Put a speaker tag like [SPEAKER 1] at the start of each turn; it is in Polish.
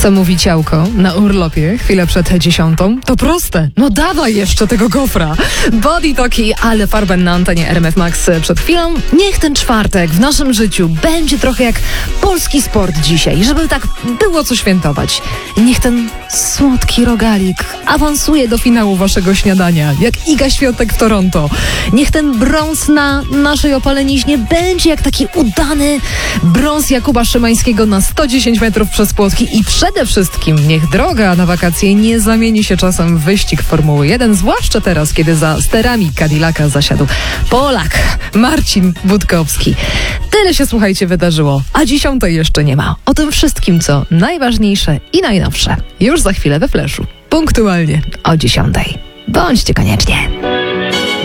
[SPEAKER 1] Co mówi ciałko na urlopie chwilę przed 10? To proste. No dawaj jeszcze tego gofra. Body Talki, ale Farben na antenie RMF Max przed chwilą. Niech ten czwartek w naszym życiu będzie trochę jak polski sport dzisiaj, żeby tak było co świętować. Niech ten słodki rogalik awansuje do finału waszego śniadania, jak Iga Świątek w Toronto. Niech ten brąz na naszej opaleniźnie będzie jak taki udany brąz Jakuba Szymańskiego na 110 metrów przez płotki i przede wszystkim niech droga na wakacje nie zamieni się czasem w wyścig Formuły 1, zwłaszcza teraz, kiedy za sterami Cadillaca zasiadł Polak Marcin Budkowski. Tyle się, słuchajcie, wydarzyło, a 10 jeszcze nie ma. O tym wszystkim, co najważniejsze i najnowsze, już za chwilę we Fleszu. Punktualnie o 10. Bądźcie koniecznie.